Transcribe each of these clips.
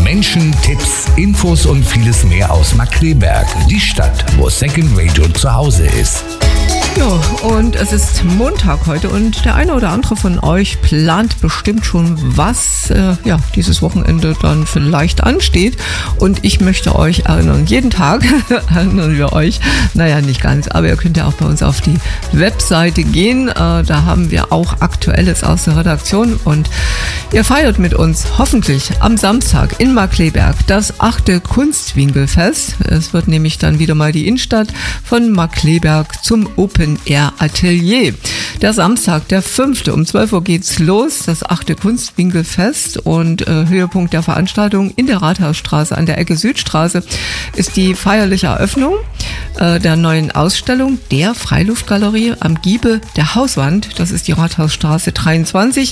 Menschen, Tipps, Infos und vieles mehr aus Markkleeberg, die Stadt, wo Second Radio zu Hause ist. Ja, und es ist Montag heute und der eine oder andere von euch plant bestimmt schon, was dieses Wochenende dann vielleicht ansteht. Und ich möchte euch erinnern, jeden Tag erinnern wir euch, naja, nicht ganz, aber ihr könnt ja auch bei uns auf die Webseite gehen. Da haben wir auch Aktuelles aus der Redaktion und ihr feiert mit uns hoffentlich am Samstag in Markkleeberg das 8. Kunstwinkelfest. Es wird nämlich dann wieder mal die Innenstadt von Markkleeberg zum Open-Air-Atelier. Der Samstag, der 5. um 12 Uhr geht's los, das 8. Kunstwinkelfest und Höhepunkt der Veranstaltung in der Rathausstraße an der Ecke Südstraße ist die feierliche Eröffnung der neuen Ausstellung der Freiluftgalerie am Giebel der Hauswand. Das ist die Rathausstraße 23.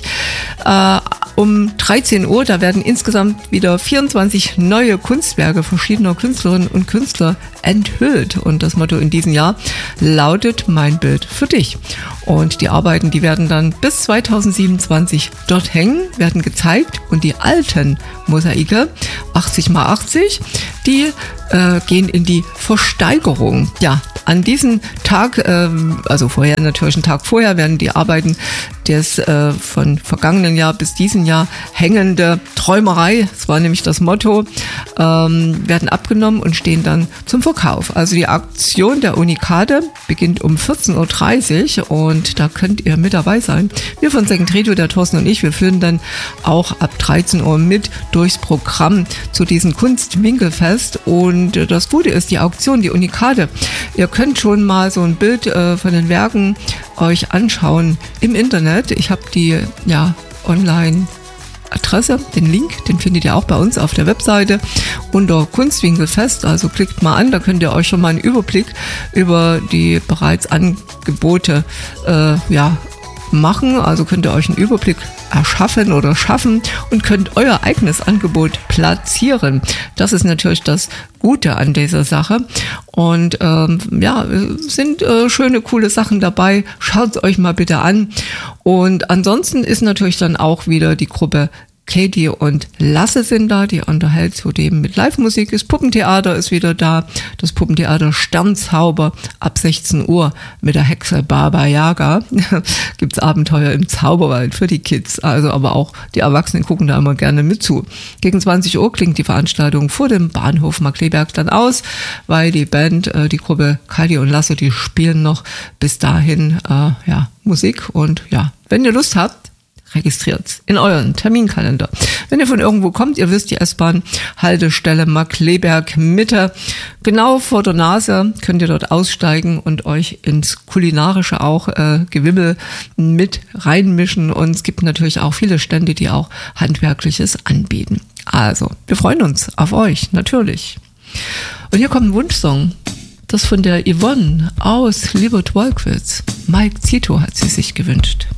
Um 13 Uhr, da werden insgesamt wieder 24 neue Kunstwerke verschiedener Künstlerinnen und Künstler enthüllt. Und das Motto in diesem Jahr lautet Mein Bild für dich. Und die Arbeiten, die werden dann bis 2027 dort hängen, werden gezeigt und die alten Mosaike, 80x80, die gehen in die Versteigerung. Ja, an diesem Tag, also vorher natürlich einen Tag vorher, werden die Arbeiten des von vergangenen Jahr bis diesen Jahr hängende Träumerei, das war nämlich das Motto, werden abgenommen und stehen dann zum Verkauf. Also die Auktion der Unikate beginnt um 14.30 Uhr und da könnt ihr mit dabei sein. Wir von Second Radio, der Thorsten und ich, wir führen dann auch ab 13 Uhr mit durchs Programm zu diesem Kunstwinkelfest. Und das Gute ist, die Auktion, die Unikate, ihr könnt schon mal so ein Bild von den Werken euch anschauen im Internet. Ich habe die Online-Adresse, den Link, den findet ihr auch bei uns auf der Webseite unter Kunstwinkelfest. Also klickt mal an, da könnt ihr euch schon mal einen Überblick über die bereits Angebote machen. Also könnt ihr euch einen Überblick erschaffen oder schaffen und könnt euer eigenes Angebot platzieren. Das ist natürlich das Gute an dieser Sache. Und sind schöne, coole Sachen dabei. Schaut es euch mal bitte an. Und ansonsten ist natürlich dann auch wieder die Gruppe Katie und Lasse sind da, die unterhält zudem mit Live-Musik. Das Puppentheater ist wieder da, das Puppentheater Sternzauber ab 16 Uhr mit der Hexe Baba Yaga. Gibt's Abenteuer im Zauberwald für die Kids, also aber auch die Erwachsenen gucken da immer gerne mit zu. Gegen 20 Uhr klingt die Veranstaltung vor dem Bahnhof Markkleeberg dann aus, weil die Band, die Gruppe Katie und Lasse, die spielen noch bis dahin Musik und ja, wenn ihr Lust habt, registriert in euren Terminkalender. Wenn ihr von irgendwo kommt, ihr wisst, die S-Bahn-Haltestelle Markkleeberg Mitte, genau vor der Nase, könnt ihr dort aussteigen und euch ins kulinarische auch Gewimmel mit reinmischen. Und es gibt natürlich auch viele Stände, die auch Handwerkliches anbieten. Also, wir freuen uns auf euch, natürlich. Und hier kommt ein Wunschsong. Das von der Yvonne aus Liebert-Wolkwitz. Mike Zito hat sie sich gewünscht.